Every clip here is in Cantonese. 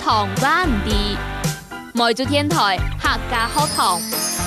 糖瓜唔ดี每周天台客家學堂。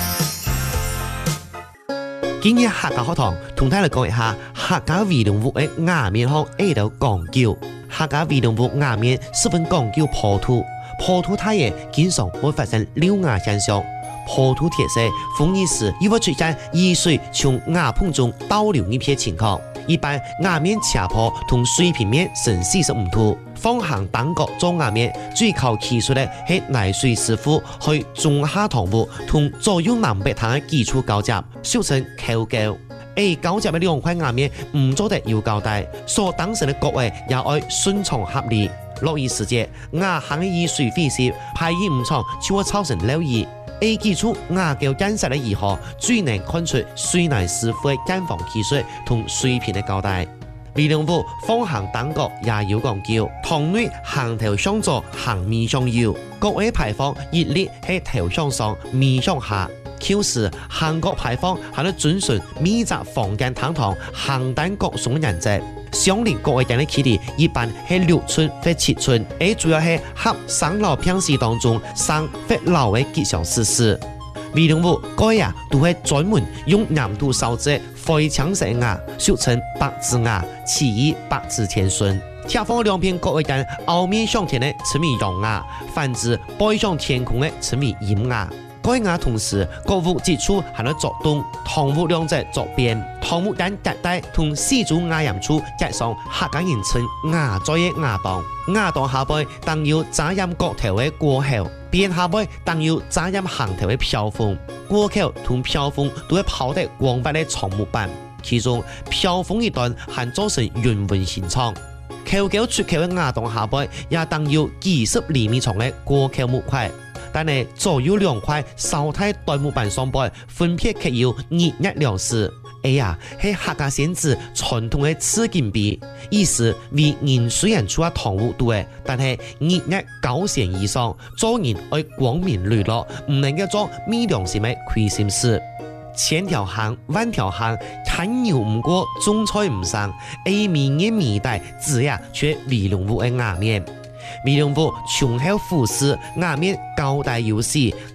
今日客家學堂同大家講一下客家移動物的牙面學8道講究。客家移動物牙面十分講究破土，破土它也經常會發生溜牙現象。破土特色，風雨時又會出現雨水從牙縫中倒流一片情況。一般牙面斜坡同水平面呈45度，方向單角做牙面，最靠技術的係泥水師傅去中下堂物同左右南北堂的基礎交接，俗稱扣膠。交接的兩塊牙面唔做得要交代，所當成的角位也要順暢合理。落雨時節，牙行的雨水飛濕，排雨唔暢就會造成漏雨。基礎牙膠檢查的如何，最能看出水泥師傅的監防技術同水平的交代。移動物方向單角也要講究，堂內行頭向左，行面向右，角位排放一律係頭向上，面向下。扣時行角排放係要遵循每隻房間堂堂行單角上的原則。相鄰角位間的距離一般係6寸或7寸，主要係合生老平時當中生或老的吉祥事實。移動物該都係專門用粘土燒製非常式牙，俗稱白紙牙，起於白紙天孫。貼放兩片角位間凹面向天的稱為陽牙，反之背向天空的稱為陰牙。該牙同時角物之處係要作洞，堂物兩隻作邊，堂物間隔帶同四組牙齦處加上客家人稱牙椎的牙檔，牙檔下背當要扎入角頭的過口，邊下背當要扎入行頭的飄風，過口同飄風都會拋得光滑的長木板，其中飄風一段還做成圓紋形狀。扣膠出口的牙檔下背也當要幾十厘米長的過口木塊。但係左右兩塊燒太梲木板上背，分別刻有日日兩字。係客家先子傳統的刺金幣，意思為人雖然出堂物多，但係日日9成以上，做人愛光明磊落，唔能夠做昧良心的虧心事。千條巷萬條巷，看牛唔過，種菜唔生，明年明代只卻移動物的牙面。移動物從後俯視，牙面高大有勢，